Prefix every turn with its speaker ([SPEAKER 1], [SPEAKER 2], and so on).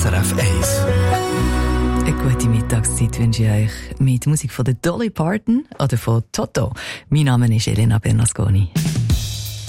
[SPEAKER 1] SRF 1.
[SPEAKER 2] Eine gute Mittagszeit wünsche ich euch mit Musik von der Dolly Parton oder von Toto. Mein Name ist Elena Bernasconi.